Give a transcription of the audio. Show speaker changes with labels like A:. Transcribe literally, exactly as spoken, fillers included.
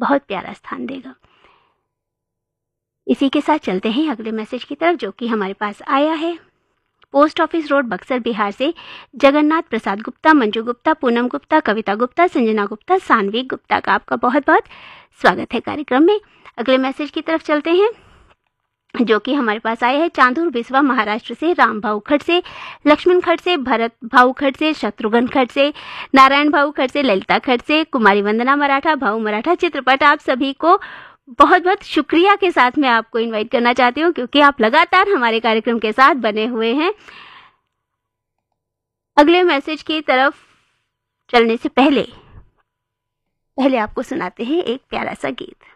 A: बहुत प्यारा स्थान देगा। इसी के साथ चलते हैं अगले मैसेज की तरफ, जो कि हमारे पास आया है post office road, Buxar, Bihar से जगन्नाथ प्रसाद गुप्ता, मंजू गुप्ता, पूनम गुप्ता, कविता गुप्ता, संजना गुप्ता, सानवी गुप्ता का आपका बहुत बहुत स्वागत है कार्यक्रम में। अगले मैसेज की तरफ चलते हैं, जो कि हमारे पास आए हैं चांदूर बिस्वा, महाराष्ट्र से राम भाऊ खट से, लक्ष्मण खट से, भरत भाऊ खट से, शत्रुघ्न खट से, नारायण भाऊ खट से, ललिता खट से, कुमारी वंदना मराठा, भाऊ मराठा चित्रपट। आप सभी को बहुत बहुत शुक्रिया के साथ मैं आपको इनवाइट करना चाहती हूँ, क्योंकि आप लगातार हमारे कार्यक्रम के साथ बने हुए हैं। अगले मैसेज की तरफ चलने से पहले पहले आपको सुनाते हैं एक प्यारा सा गीत।